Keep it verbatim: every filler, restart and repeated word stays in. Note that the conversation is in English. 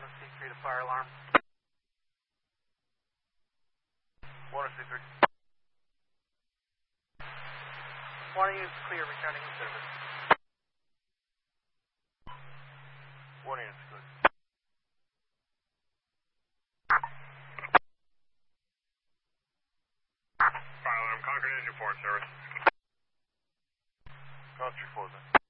to C three to fire alarm. one to C three. One unit's clear, returning to service. one unit's clear. Fire alarm, Concord Engine four service. Concord four then.